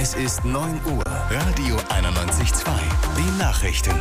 Es ist 9 Uhr. Radio 91.2. Die Nachrichten.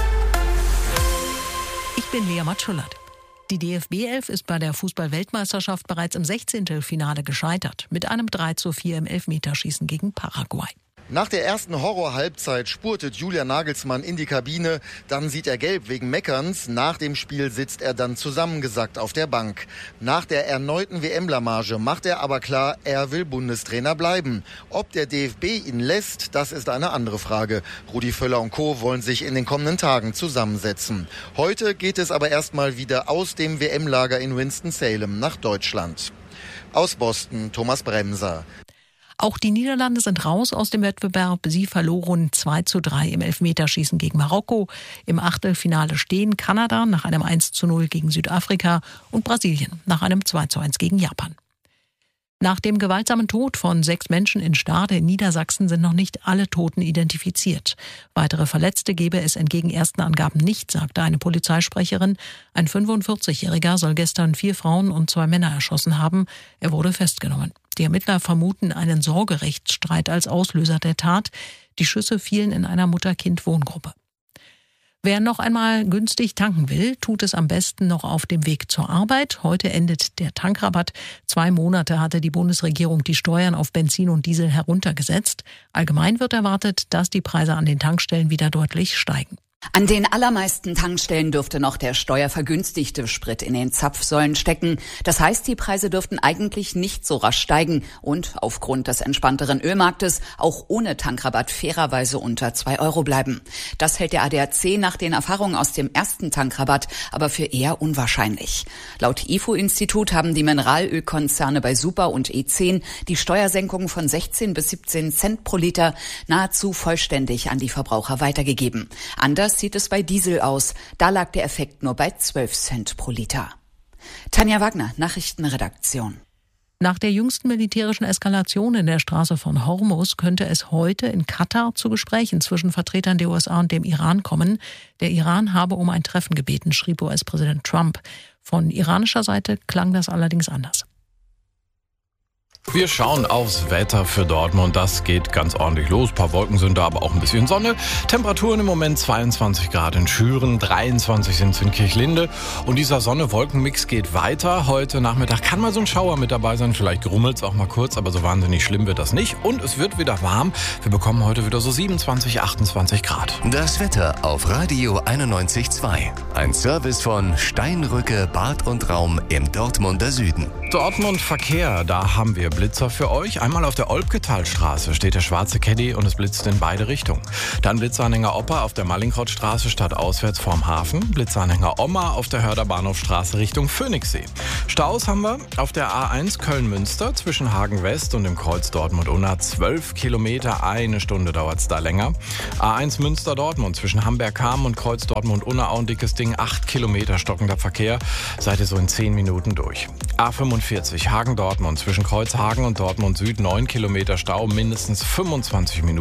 Ich bin Lea Matschulat. Die DFB-Elf ist bei der Fußball-Weltmeisterschaft bereits im 16. Finale gescheitert. Mit einem 3:4 im Elfmeterschießen gegen Paraguay. Nach der ersten Horror-Halbzeit spurtet Julian Nagelsmann in die Kabine. Dann sieht er gelb wegen Meckerns. Nach dem Spiel sitzt er dann zusammengesackt auf der Bank. Nach der erneuten WM-Blamage macht er aber klar, er will Bundestrainer bleiben. Ob der DFB ihn lässt, das ist eine andere Frage. Rudi Völler und Co. wollen sich in den kommenden Tagen zusammensetzen. Heute geht es aber erstmal wieder aus dem WM-Lager in Winston-Salem nach Deutschland. Aus Boston, Thomas Bremser. Auch die Niederlande sind raus aus dem Wettbewerb. Sie verloren 2:3 im Elfmeterschießen gegen Marokko. Im Achtelfinale stehen Kanada nach einem 1:0 gegen Südafrika und Brasilien nach einem 2:1 gegen Japan. Nach dem gewaltsamen Tod von 6 Menschen in Stade in Niedersachsen sind noch nicht alle Toten identifiziert. Weitere Verletzte gebe es entgegen ersten Angaben nicht, sagte eine Polizeisprecherin. Ein 45-Jähriger soll gestern 4 Frauen und 2 Männer erschossen haben. Er wurde festgenommen. Die Ermittler vermuten einen Sorgerechtsstreit als Auslöser der Tat. Die Schüsse fielen in einer Mutter-Kind-Wohngruppe. Wer noch einmal günstig tanken will, tut es am besten noch auf dem Weg zur Arbeit. Heute endet der Tankrabatt. 2 Monate hatte die Bundesregierung die Steuern auf Benzin und Diesel heruntergesetzt. Allgemein wird erwartet, dass die Preise an den Tankstellen wieder deutlich steigen. An den allermeisten Tankstellen dürfte noch der steuervergünstigte Sprit in den Zapfsäulen stecken. Das heißt, die Preise dürften eigentlich nicht so rasch steigen und aufgrund des entspannteren Ölmarktes auch ohne Tankrabatt fairerweise unter 2 Euro bleiben. Das hält der ADAC nach den Erfahrungen aus dem ersten Tankrabatt aber für eher unwahrscheinlich. Laut IFO-Institut haben die Mineralölkonzerne bei Super und E10 die Steuersenkung von 16 bis 17 Cent pro Liter nahezu vollständig an die Verbraucher weitergegeben. Anders sieht es bei Diesel aus. Da lag der Effekt nur bei 12 Cent pro Liter. Tanja Wagner, Nachrichtenredaktion. Nach der jüngsten militärischen Eskalation in der Straße von Hormuz könnte es heute in Katar zu Gesprächen zwischen Vertretern der USA und dem Iran kommen. Der Iran habe um ein Treffen gebeten, schrieb US-Präsident Trump. Von iranischer Seite klang das allerdings anders. Wir schauen aufs Wetter für Dortmund. Das geht ganz ordentlich los. Ein paar Wolken sind da, aber auch ein bisschen Sonne. Temperaturen im Moment 22 Grad in Schüren, 23 sind es in Kirchlinde. Und dieser Sonne-Wolken-Mix geht weiter. Heute Nachmittag kann mal so ein Schauer mit dabei sein. Vielleicht grummelt es auch mal kurz, aber so wahnsinnig schlimm wird das nicht. Und es wird wieder warm. Wir bekommen heute wieder so 27, 28 Grad. Das Wetter auf Radio 91.2. Ein Service von Steinrücke Bad und Raum im Dortmunder Süden. Dortmund Verkehr, da haben wir Blitzer für euch. Einmal auf der Olpketalstraße steht der schwarze Caddy und es blitzt in beide Richtungen. Dann Blitzanhänger Opa auf der Mallinckrodtstraße stadtauswärts vorm Hafen. Blitzanhänger Oma auf der Hörder Bahnhofstraße Richtung Phoenixsee. Staus haben wir auf der A1 Köln-Münster zwischen Hagen West und dem Kreuz Dortmund-Unna. 12 Kilometer, 1 Stunde dauert es da länger. A1 Münster-Dortmund zwischen Hamberg-Hamm und Kreuz Dortmund-Unna, auch ein dickes Ding. 8 Kilometer stockender Verkehr. Seid ihr so in 10 Minuten durch. A45 Hagen-Dortmund zwischen Kreuzhagen und Dortmund Süd 9 Kilometer Stau, mindestens 25 Minuten.